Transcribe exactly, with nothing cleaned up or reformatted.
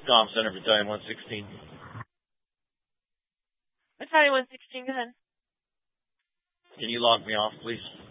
Comm Center, Battalion one sixteen. Battalion one sixteen, go ahead. Can you log me off, please?